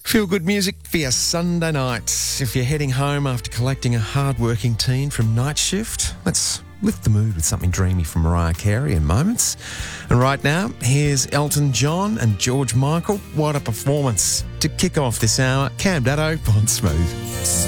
Feel good music for your Sunday nights. If you're heading home after collecting a hard-working teen from night shift, let's lift the mood with something dreamy from Mariah Carey in moments. And right now, here's Elton John and George Michael. What a performance to kick off this hour. Cam Datto on Smooth.